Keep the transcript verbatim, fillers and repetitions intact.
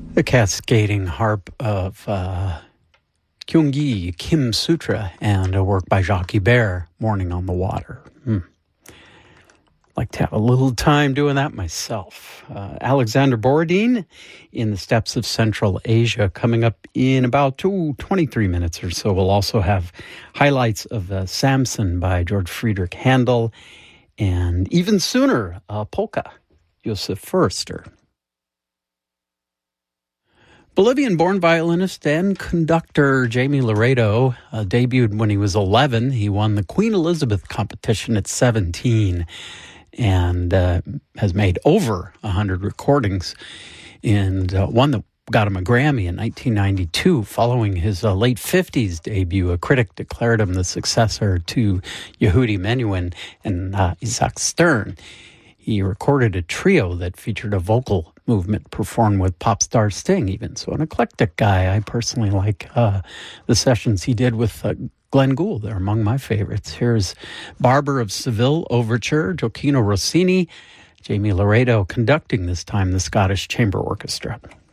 The cascading harp of uh, Kyung-gi Kim Sutra and a work by Jacques Ibert, Morning on the Water. Hmm. Like to have a little time doing that myself. Uh, Alexander Borodin in the Steppes of Central Asia coming up in about two, twenty-three minutes or so. We'll also have highlights of uh, Samson by George Friedrich Handel, and even sooner, uh, Polka, Josef Forster. Bolivian-born violinist and conductor Jamie Laredo uh, debuted when he was eleven. He won the Queen Elizabeth competition at seventeen and uh, has made over one hundred recordings, and uh, one that got him a Grammy in nineteen ninety-two. Following his uh, late fifties debut, a critic declared him the successor to Yehudi Menuhin and uh, Isaac Stern. He recorded a trio that featured a vocal movement performed with pop star Sting even. So an eclectic guy. I personally like uh, the sessions he did with uh, Glenn Gould. They're among my favorites. Here's Barber of Seville Overture, Gioacchino Rossini, Jamie Laredo conducting this time the Scottish Chamber Orchestra.